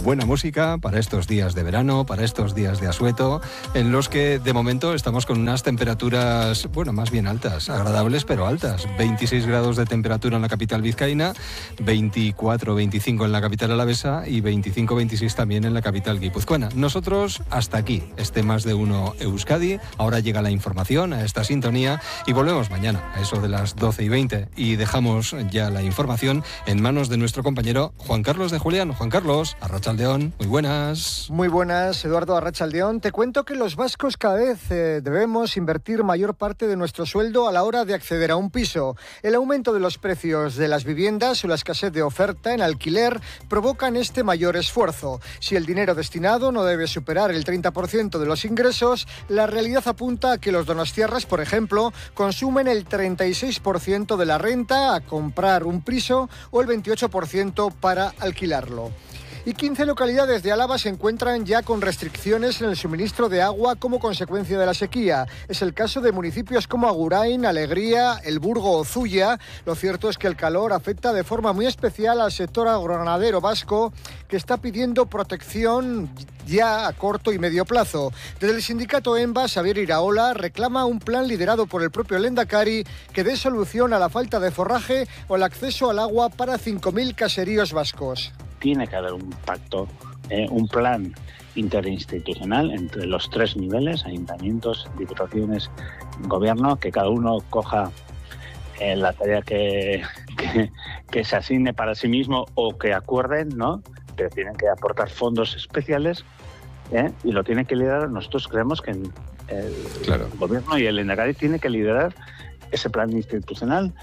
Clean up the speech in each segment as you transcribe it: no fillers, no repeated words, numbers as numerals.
buena música para estos días de verano, para estos días de asueto, en los que de momento estamos con unas temperaturas, bueno, más bien altas, agradables pero altas. 26 grados de temperatura en la capital vizcaína, 24, 25 en la capital alavesa y 25, 26 también en la capital guipuzcoana. Nosotros hasta aquí, más de uno Euskadi. Ahora llega la información a esta sintonía y volvemos mañana a eso de las 12:20 y dejamos ya la información en manos de nuestro compañero Juan Carlos de Julián. Juan Carlos, arratsaldeón, muy buenas. Muy buenas, Eduardo, arratsaldeón. Te cuento que los vascos cada vez debemos invertir mayor parte de nuestro sueldo a la hora de acceder a un piso. El aumento de los precios de las viviendas o la escasez de oferta en alquiler provocan este mayor esfuerzo. Si el dinero destinado no debe superar el 30% de los ingresos, la realidad apunta a que los donostiarras, por ejemplo, consumen el 36% de la renta a comprar un piso o el 28% para alquilarlo. Y 15 localidades de Álava se encuentran ya con restricciones en el suministro de agua como consecuencia de la sequía. Es el caso de municipios como Agurain, Alegría, El Burgo o Zuya. Lo cierto es que el calor afecta de forma muy especial al sector agroganadero vasco, que está pidiendo protección ya a corto y medio plazo. Desde el sindicato ENBA, Xavier Iraola reclama un plan liderado por el propio Lehendakari que dé solución a la falta de forraje o el acceso al agua para 5.000 caseríos vascos. Tiene que haber un pacto, un plan interinstitucional entre los tres niveles, ayuntamientos, diputaciones, gobierno, que cada uno coja la tarea que se asigne para sí mismo o que acuerden, ¿no? Pero tienen que aportar fondos especiales y lo tienen que liderar. Nosotros creemos que el gobierno y el Lehendakari tiene que liderar ese plan institucional.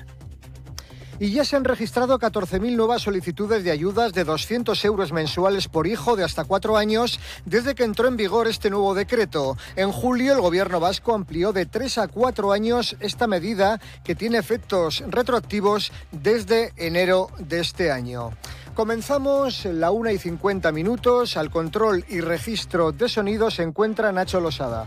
Y ya se han registrado 14.000 nuevas solicitudes de ayudas de 200 euros mensuales por hijo de hasta 4 años desde que entró en vigor este nuevo decreto. En julio el gobierno vasco amplió de 3 a 4 años esta medida que tiene efectos retroactivos desde enero de este año. Comenzamos la 1:50. Al control y registro de sonido se encuentra Nacho Losada.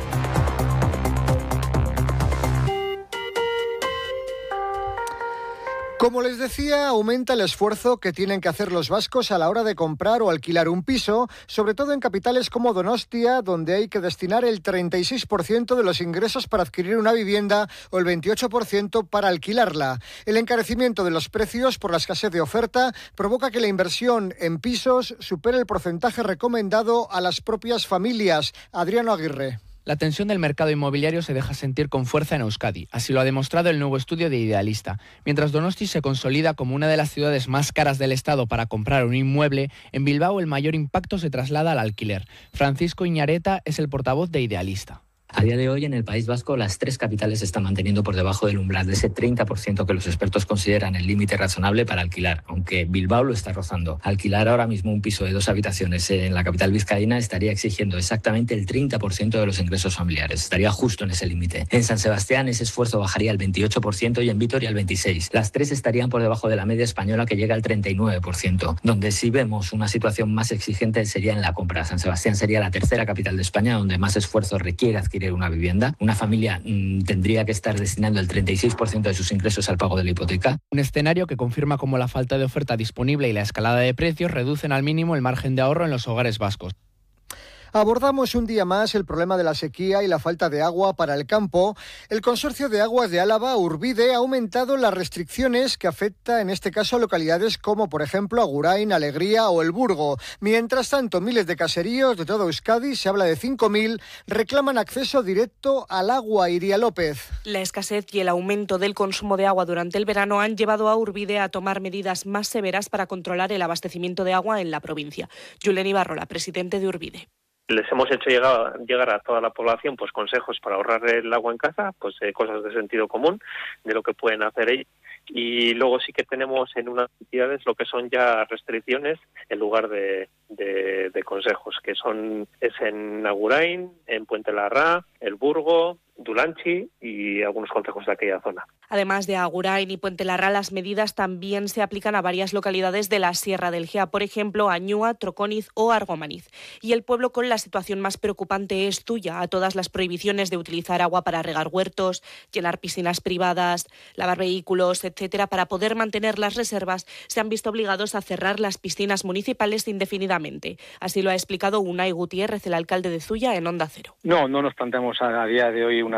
Como les decía, aumenta el esfuerzo que tienen que hacer los vascos a la hora de comprar o alquilar un piso, sobre todo en capitales como Donostia, donde hay que destinar el 36% de los ingresos para adquirir una vivienda o el 28% para alquilarla. El encarecimiento de los precios por la escasez de oferta provoca que la inversión en pisos supere el porcentaje recomendado a las propias familias. Adriano Aguirre. La tensión del mercado inmobiliario se deja sentir con fuerza en Euskadi. Así lo ha demostrado el nuevo estudio de Idealista. Mientras Donosti se consolida como una de las ciudades más caras del Estado para comprar un inmueble, en Bilbao el mayor impacto se traslada al alquiler. Francisco Iñareta es el portavoz de Idealista. A día de hoy, en el País Vasco, las tres capitales se están manteniendo por debajo del umbral de ese 30% que los expertos consideran el límite razonable para alquilar, aunque Bilbao lo está rozando. Alquilar ahora mismo un piso de 2 habitaciones en la capital vizcaína estaría exigiendo exactamente el 30% de los ingresos familiares. Estaría justo en ese límite. En San Sebastián ese esfuerzo bajaría al 28% y en Vitoria al 26%. Las tres estarían por debajo de la media española, que llega al 39%. Donde sí vemos una situación más exigente sería en la compra. San Sebastián sería la tercera capital de España donde más esfuerzo requiere adquirir una vivienda. Una familia tendría que estar destinando el 36% de sus ingresos al pago de la hipoteca. Un escenario que confirma cómo la falta de oferta disponible y la escalada de precios reducen al mínimo el margen de ahorro en los hogares vascos. Abordamos un día más el problema de la sequía y la falta de agua para el campo. El Consorcio de Aguas de Álava, Urbide, ha aumentado las restricciones que afecta en este caso a localidades como, por ejemplo, Agurain, Alegría o El Burgo. Mientras tanto, miles de caseríos de todo Euskadi, se habla de 5.000, reclaman acceso directo al agua. Iria López. La escasez y el aumento del consumo de agua durante el verano han llevado a Urbide a tomar medidas más severas para controlar el abastecimiento de agua en la provincia. Julen Ibarrola, presidente de Urbide. Les hemos hecho llegar a toda la población pues consejos para ahorrar el agua en casa, pues cosas de sentido común, de lo que pueden hacer ellos. Y luego sí que tenemos en unas entidades lo que son ya restricciones en lugar de consejos, que es en Agurain, en Puente Larra, El Burgo, Dulanchi y algunos concejos de aquella zona. Además de Agurain y Puente Larra, las medidas también se aplican a varias localidades de la Sierra del Gea, por ejemplo, Añúa, Trocóniz o Argomaniz. Y el pueblo con la situación más preocupante es Zuya. A todas las prohibiciones de utilizar agua para regar huertos, llenar piscinas privadas, lavar vehículos, etcétera, para poder mantener las reservas, se han visto obligados a cerrar las piscinas municipales indefinidamente. rápidamente. Así lo ha explicado Unai Gutiérrez, el alcalde de Zuya, en Onda Cero. No nos planteamos a día de hoy una